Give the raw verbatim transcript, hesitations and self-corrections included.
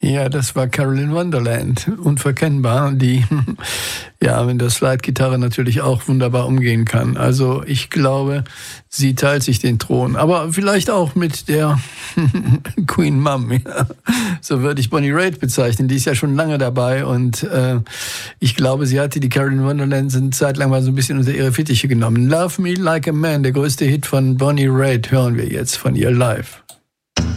Ja, das war Carolyn Wonderland, unverkennbar, die ja mit der Slide-Gitarre natürlich auch wunderbar umgehen kann. Also ich glaube, sie teilt sich den Thron, aber vielleicht auch mit der Queen Mum. Ja. So würde ich Bonnie Raitt bezeichnen, die ist ja schon lange dabei und äh, ich glaube, sie hatte die Carolyn Wonderland eine Zeit lang mal so ein bisschen unter ihre Fittiche genommen. Love Me Like a Man, der größte Hit von Bonnie Raitt, hören wir jetzt von ihr live.